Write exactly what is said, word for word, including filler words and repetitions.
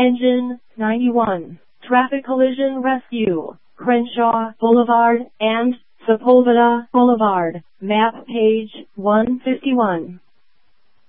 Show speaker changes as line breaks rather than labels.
Engine ninety-one. Traffic collision rescue. Crenshaw Boulevard and Sepulveda Boulevard. Map page one fifty-one.